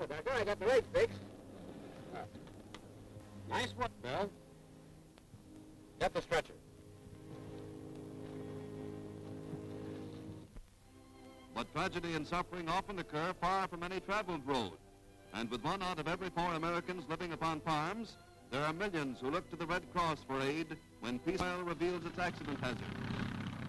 Doctor. I got the leg fixed. Nice work, Bill. Get the stretcher. But tragedy and suffering often occur far from any traveled road. And with 1 out of every 4 Americans living upon farms, there are millions who look to the Red Cross for aid when peace oil reveals its accident hazard.